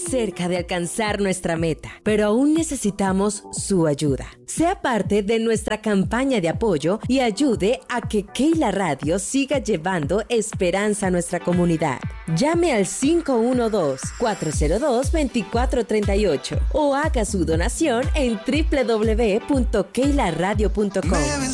cerca de alcanzar nuestra meta, pero aún necesitamos su ayuda. Sea parte de nuestra campaña de apoyo y ayude a que Keila Radio siga llevando esperanza a nuestra comunidad. Llame al 512-402-2438 o haga su donación en www.keilaradio.com.